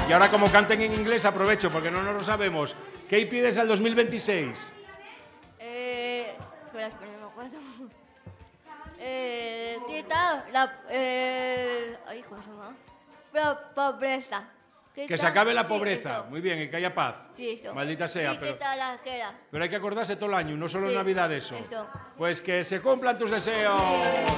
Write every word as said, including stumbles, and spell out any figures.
Y ahora como canten en inglés aprovecho porque no nos lo sabemos. ¿Qué pides al dos mil veintiséis? Eh, espera, espera, no me acuerdo. Eh, quita la, eh, ay, ¿cómo se llama? Pro, pobreza. Quita, Que se acabe la sí, pobreza. eso. Muy bien, y que haya paz. Sí, eso. Maldita sea, y pero, quita la guerra. pero hay que acordarse todo el año, no solo en Sí, Navidad de eso. eso. Pues que se cumplan tus deseos.